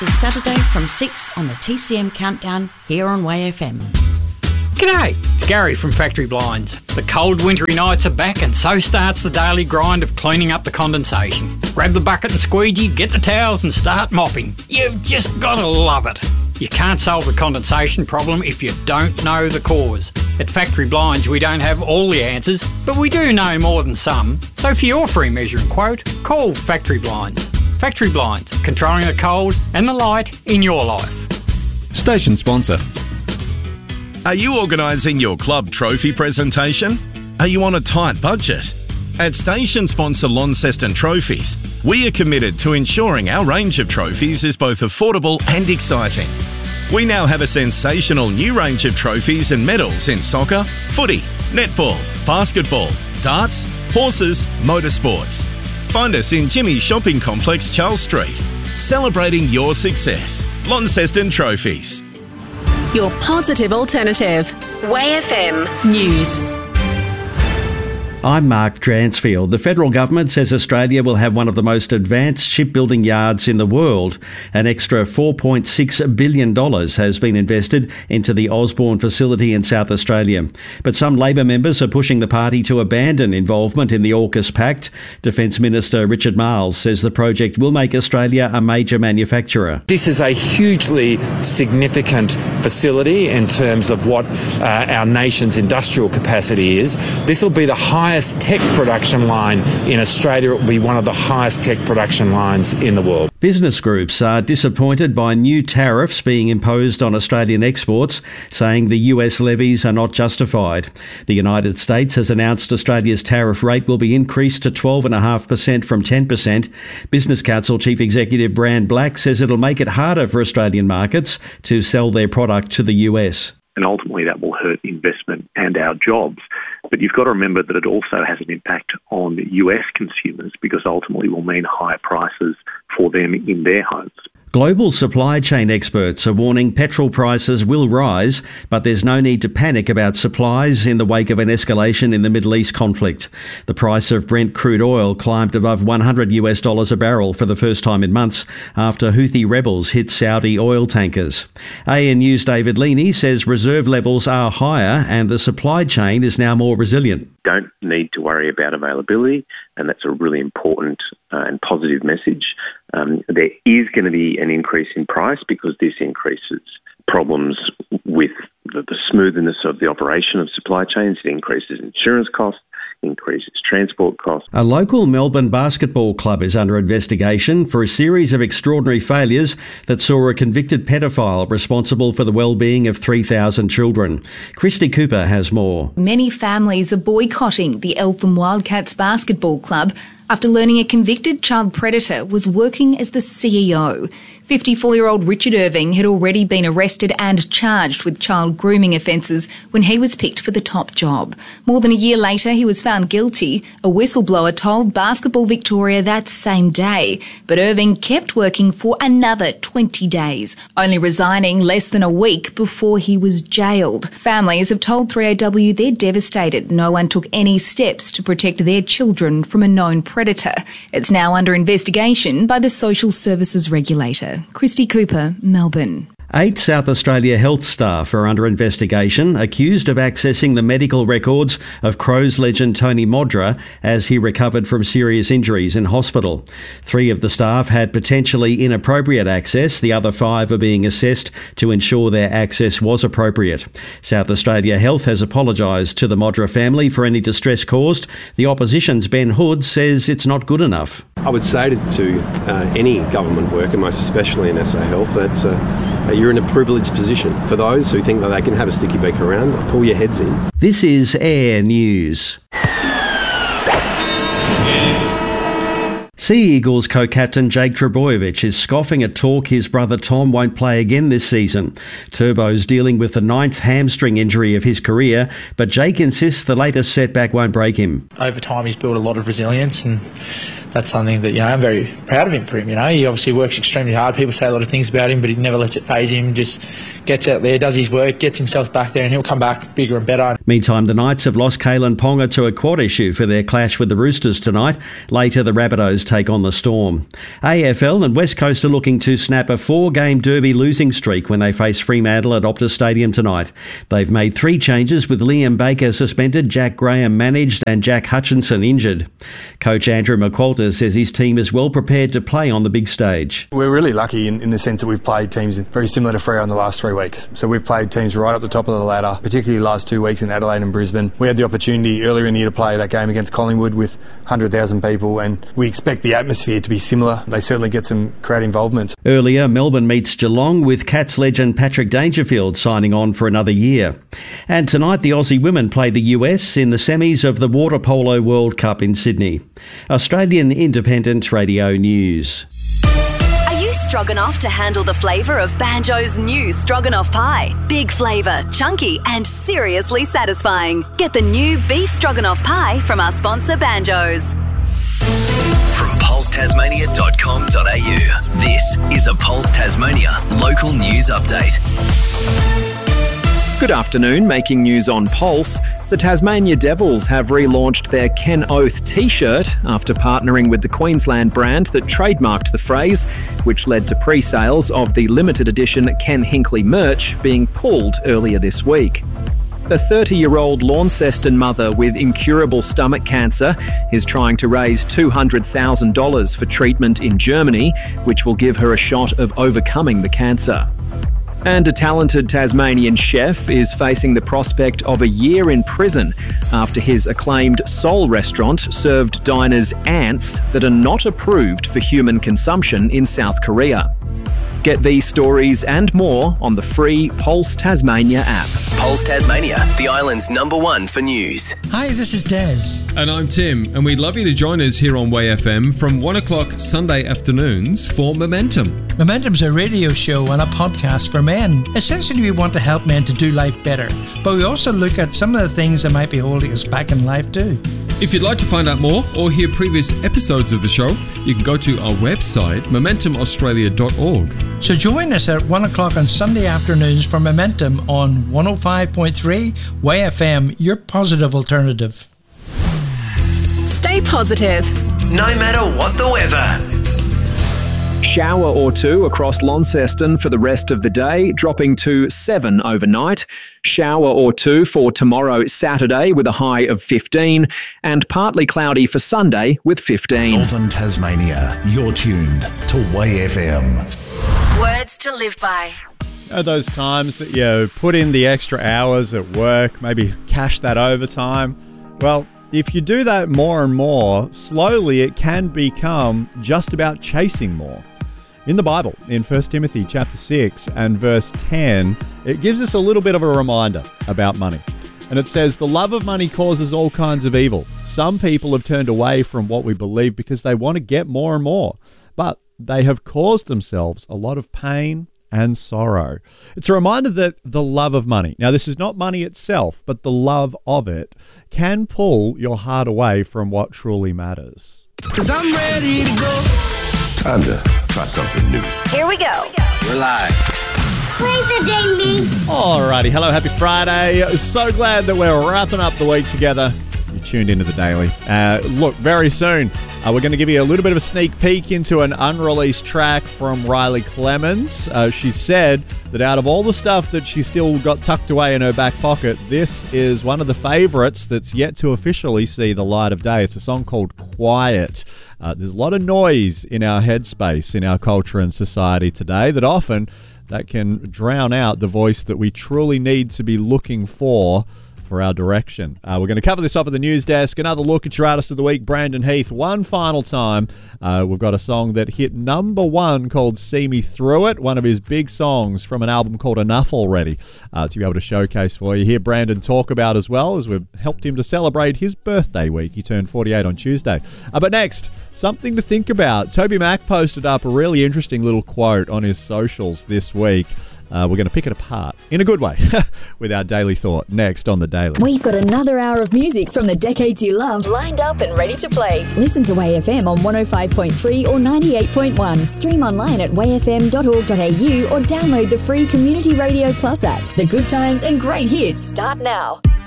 This Saturday from 6 on the TCM Countdown here on WayFM. G'day, it's Gary from Factory Blinds. The cold wintry nights are back and so starts the daily grind of cleaning up the condensation. Grab the bucket and squeegee, get the towels and start mopping. You've just got to love it. You can't solve the condensation problem if you don't know the cause. At Factory Blinds we don't have all the answers, but we do know more than some. So for your free measuring quote, call Factory Blinds. Factory Blinds, controlling the cold and the light in your life. Station sponsor. Are you organising your club trophy presentation? Are you on a tight budget? At station sponsor Launceston Trophies, we are committed to ensuring our range of trophies is both affordable and exciting. We now have a sensational new range of trophies and medals in soccer, footy, netball, basketball, darts, horses, motorsports. Find us in Jimmy's Shopping Complex, Charles Street. Celebrating your success. Launceston Trophies. Your positive alternative. WayFM News. I'm Mark Dransfield. The federal government says Australia will have one of the most advanced shipbuilding yards in the world. An extra $4.6 billion has been invested into the Osborne facility in South Australia. But some Labor members are pushing the party to abandon involvement in the AUKUS Pact. Defence Minister Richard Marles says the project will make Australia a major manufacturer. This is a hugely significant facility in terms of what our nation's industrial capacity is. This will be the highest tech production line in Australia. It will be one of the highest tech production lines in the world. Business groups are disappointed by new tariffs being imposed on Australian exports, saying the US levies are not justified. The United States has announced Australia's tariff rate will be increased to 12.5% from 10%. Business Council Chief Executive Brand Black says it'll make it harder for Australian markets to sell their product to the US. And ultimately that will hurt investment and our jobs. But you've got to remember that it also has an impact on US consumers because ultimately will mean higher prices for them in their homes. Global supply chain experts are warning petrol prices will rise, but there's no need to panic about supplies in the wake of an escalation in the Middle East conflict. The price of Brent crude oil climbed above $100 a barrel for the first time in months after Houthi rebels hit Saudi oil tankers. ANU's David Leaney says reserve levels are higher and the supply chain is now more resilient. Don't need to worry about availability, and that's a really important and positive message. There is going to be an increase in price because this increases problems with the smoothness of the operation of supply chains. It increases insurance costs, increases transport costs. A local Melbourne basketball club is under investigation for a series of extraordinary failures that saw a convicted pedophile responsible for the well-being of 3,000 children. Christy Cooper has more. Many families are boycotting the Eltham Wildcats basketball club after learning a convicted child predator was working as the CEO. 54-year-old Richard Irving had already been arrested and charged with child grooming offences when he was picked for the top job. More than a year later, he was found guilty. A whistleblower told Basketball Victoria that same day. But Irving kept working for another 20 days, only resigning less than a week before he was jailed. Families have told 3AW they're devastated no one took any steps to protect their children from a known predator. It's now under investigation by the Social Services Regulator. Christy Cooper, Melbourne. 8 South Australia health staff are under investigation, accused of accessing the medical records of Crows legend Tony Modra as he recovered from serious injuries in hospital. 3 of the staff had potentially inappropriate access. The other 5 are being assessed to ensure their access was appropriate. South Australia Health has apologised to the Modra family for any distress caused. The opposition's Ben Hood says it's not good enough. I would say to any government worker, most especially in SA Health, that you're in a privileged position. For those who think that they can have a sticky beak around, pull your heads in. This is Air News. Sea Eagles co-captain Jake Trbojevic is scoffing at talk his brother Tom won't play again this season. Turbo's dealing with the 9th hamstring injury of his career, but Jake insists the latest setback won't break him. Over time he's built a lot of resilience and that's something that, I'm very proud of him for him. He obviously works extremely hard. People say a lot of things about him, but he never lets it faze him. Just gets out there, does his work, gets himself back there, and he'll come back bigger and better. Meantime, the Knights have lost Kalen Ponga to a quad issue for their clash with the Roosters tonight. Later, the Rabbitohs take on the Storm. AFL and West Coast are looking to snap a 4-game Derby losing streak when they face Fremantle at Optus Stadium tonight. They've made 3 changes, with Liam Baker suspended, Jack Graham managed and Jack Hutchinson injured. Coach Andrew McQualter says his team is well prepared to play on the big stage. We're really lucky in the sense that we've played teams very similar to Freo in the last 3 weeks. So we've played teams right up the top of the ladder, particularly the last 2 weeks in Adelaide and Brisbane. We had the opportunity earlier in the year to play that game against Collingwood with 100,000 people, and we expect the atmosphere to be similar. They certainly get some crowd involvement. Earlier, Melbourne meets Geelong, with Cats legend Patrick Dangerfield signing on for another year. And tonight, the Aussie women play the US in the semis of the Water Polo World Cup in Sydney. Australian Independent Radio News. Stroganoff to handle the flavour of Banjo's new Stroganoff pie. Big flavour, chunky and seriously satisfying. Get the new beef Stroganoff pie from our sponsor Banjo's. From pulsetasmania.com.au, this is a Pulse Tasmania local news update. Good afternoon, making news on Pulse. The Tasmania Devils have relaunched their Ken Oath t-shirt after partnering with the Queensland brand that trademarked the phrase, which led to pre-sales of the limited edition Ken Hinkley merch being pulled earlier this week. A 30-year-old Launceston mother with incurable stomach cancer is trying to raise $200,000 for treatment in Germany, which will give her a shot of overcoming the cancer. And a talented Tasmanian chef is facing the prospect of a year in prison after his acclaimed Soul restaurant served diners ants that are not approved for human consumption in South Korea. Get these stories and more on the free Pulse Tasmania app. Pulse Tasmania, the island's #1 for news. Hi, this is Des. And I'm Tim, and we'd love you to join us here on Way FM from 1 o'clock Sunday afternoons for Momentum. Momentum's a radio show and a podcast for men. Essentially, we want to help men to do life better, but we also look at some of the things that might be holding us back in life too. If you'd like to find out more or hear previous episodes of the show, you can go to our website, momentumaustralia.org. So join us at 1 o'clock on Sunday afternoons for Momentum on 105.3 Way FM, your positive alternative. Stay positive, no matter what the weather. Shower or two across Launceston for the rest of the day, dropping to 7 overnight. Shower or two for tomorrow, Saturday, with a high of 15, and partly cloudy for Sunday with 15. Northern Tasmania, you're tuned to Way FM. Words to live by. Those times that you put in the extra hours at work, maybe cash that overtime. Well, if you do that more and more, slowly it can become just about chasing more. In the Bible, in 1 Timothy chapter 6 and verse 10, it gives us a little bit of a reminder about money. And it says, the love of money causes all kinds of evil. Some people have turned away from what we believe because they want to get more and more. But they have caused themselves a lot of pain and sorrow. It's a reminder that the love of money, now this is not money itself, but the love of it, can pull your heart away from what truly matters. 'Cause I'm ready to go. Time to try something new. Here we go. We're live. Play the daily. Alrighty, hello, happy Friday. So glad that we're wrapping up the week together. You tuned into the Daily. Look, very soon, we're going to give you a little bit of a sneak peek into an unreleased track from Riley Clemens. She said that out of all the stuff that she still got tucked away in her back pocket, this is one of the favourites that's yet to officially see the light of day. It's a song called Quiet. There's a lot of noise in our headspace, in our culture and society today, that often that can drown out the voice that we truly need to be looking for our direction. We're going to cover this off at the news desk. Another look at your artist of the week, Brandon Heath. One final time, we've got a song that hit #1 called See Me Through It, one of his big songs from an album called Enough Already, to be able to showcase for you. Hear Brandon talk about as well, as we've helped him to celebrate his birthday week. He turned 48 on Tuesday. But next, something to think about. Toby Mac posted up a really interesting little quote on his socials this week We're going to pick it apart in a good way with our Daily Thought next on The Daily. We've got another hour of music from the decades you love lined up and ready to play. Listen to WayFM on 105.3 or 98.1. Stream online at wayfm.org.au or download the free Community Radio Plus app. The good times and great hits start now.